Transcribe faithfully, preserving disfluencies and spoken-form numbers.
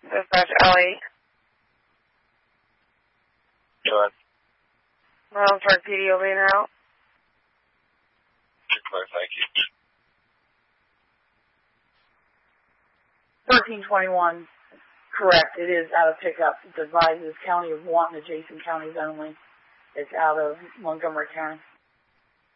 Dispatch Ellie. Go ahead. Well, for P D O being out. Clear, thank you. thirteen twenty-one, correct. It is out of pickup. It advises County of Wanton, adjacent counties only. It's out of Montgomery County.